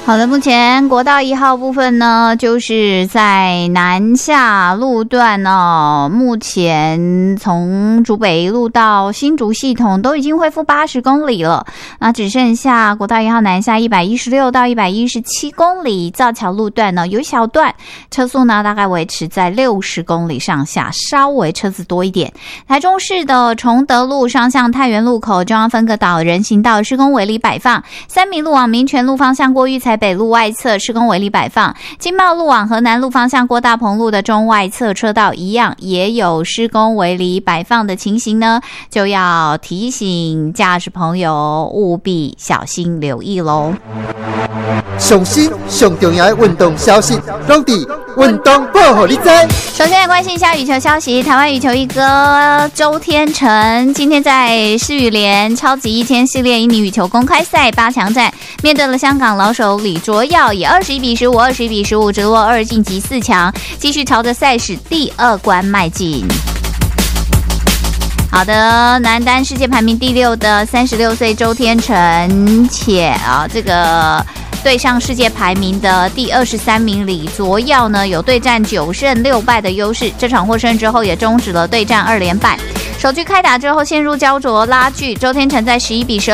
好的，目前国道1号部分呢，就是在南下路段哦，目前从竹北一路到新竹系统都已经恢复80公里了，那只剩下国道1号南下116到117公里，造桥路段呢有一小段车速呢大概维持在60公里上下，稍微车子多一点。台中市的崇德路双向太原路口中央分隔岛人行道施工围篱摆放，三民路往民权路方向过育才北路外侧施工围篱摆放，经贸路往河南路方向过大鹏路的中外侧车道一样也有施工围篱摆放的情形呢，就要提醒驾驶朋友务必小心留意咯。 上新上重要的运动消息，拢伫运动报给你知。 首先来关心一下羽球消息，台湾羽球一哥周天成今天在世羽联超级1000系列印尼羽球公开赛8强战，面对了香港老手李卓耀，以21比15、21比15直落2晋级4强，继续朝着赛事第2关迈进。好的，男单世界排名第6的36岁周天成，且这个对上世界排名的第23名李卓耀呢，有对战9胜6败的优势。这场获胜之后，也终止了对战2连败。首局开打之后陷入焦灼拉锯，周天成在11比12、